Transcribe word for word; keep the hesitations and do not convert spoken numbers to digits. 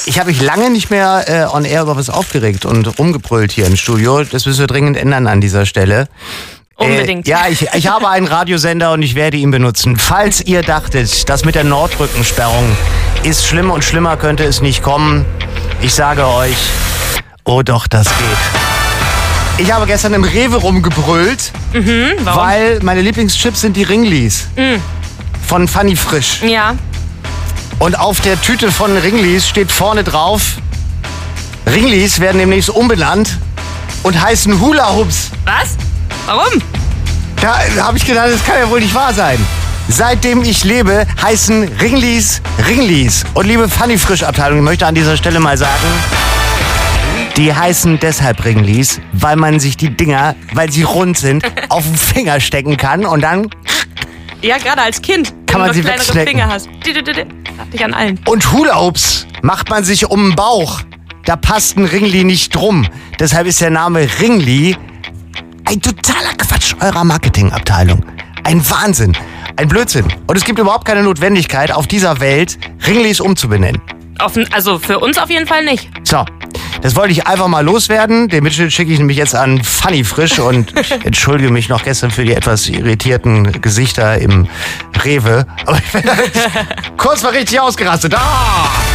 Ich habe mich lange nicht mehr äh, on air über was aufgeregt und rumgebrüllt hier im Studio. Das müssen wir dringend ändern an dieser Stelle. Unbedingt. Äh, ja, ich, ich habe einen Radiosender und ich werde ihn benutzen. Falls ihr dachtet, das mit der Nordrückensperrung ist schlimm und schlimmer könnte es nicht kommen, ich sage euch, oh doch, das geht. Ich habe gestern im Rewe rumgebrüllt, Mhm, warum? weil meine Lieblingschips sind die Ringlis Mhm. von Funny Frisch. Ja. Und auf der Tüte von Ringlis steht vorne drauf, Ringlis werden demnächst umbenannt und heißen Hula Hoops. Was? Warum? Da habe ich gedacht, das kann ja wohl nicht wahr sein. Seitdem ich lebe, heißen Ringlis Ringlis. Und liebe Funny Frisch Abteilung, ich möchte an dieser Stelle mal sagen, die heißen deshalb Ringlis, weil man sich die Dinger, weil sie rund sind, auf den Finger stecken kann und dann Ja, gerade als Kind. Kann man wenn du sie noch kleinere wegsnacken. Finger hast. Di, di, di, di. Hab dich an allen. Und Hula Hoops macht man sich um den Bauch. Da passt ein Ringli nicht drum. Deshalb ist der Name Ringli ein totaler Quatsch eurer Marketingabteilung. Ein Wahnsinn, ein Blödsinn. Und es gibt überhaupt keine Notwendigkeit, auf dieser Welt Ringlis umzubenennen. Offen, also für uns auf jeden Fall nicht. So, das wollte ich einfach mal loswerden. Den Mitschnitt schicke ich nämlich jetzt an Funny Frisch und entschuldige mich noch gestern für die etwas irritierten Gesichter im Rewe. Aber ich bin kurz mal richtig ausgerastet. Ah!